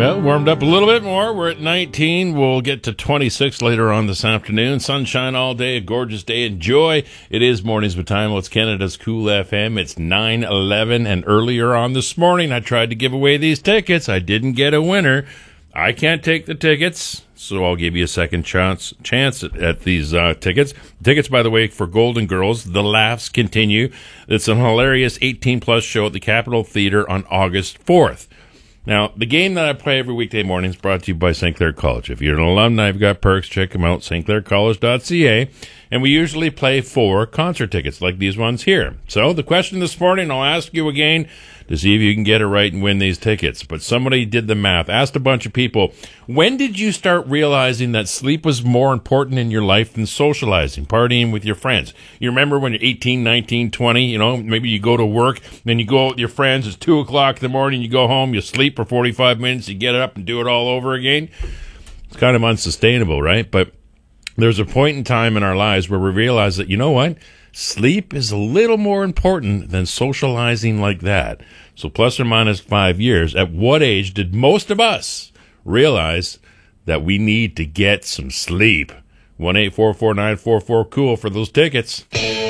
Well, warmed up a little bit more. We're at 19. We'll get to 26 later on this afternoon. Sunshine all day, a gorgeous day. Enjoy. It is Mornings with Time. Well, it's Canada's Cool FM. It's 9:11, and earlier on this morning, I tried to give away these tickets. I didn't get a winner. I can't take the tickets, so I'll give you a second chance at these tickets. Tickets, by the way, for Golden Girls. The Laughs Continue. It's an hilarious 18-plus show at the Capitol Theatre on August 4th. Now, the game that I play every weekday morning is brought to you by St. Clair College. If you're an alumni, you've got perks. Check them out, stclaircollege.ca. And we usually play for concert tickets like these ones here. So the question this morning, I'll ask you again to see if you can get it right and win these tickets. But somebody did the math, asked a bunch of people, when did you start realizing that sleep was more important in your life than socializing, partying with your friends? You remember when you're 18, 19, 20, maybe you go to work, then you go out with your friends, it's 2 o'clock in the morning, you go home, you sleep for 45 minutes, you get up and do it all over again. It's kind of unsustainable, right? But there's a point in time in our lives where we realize that, you know what? Sleep is a little more important than socializing like that. So plus or minus 5 years, at what age did most of us realize that we need to get some sleep? 1-844-944-COOL for those tickets.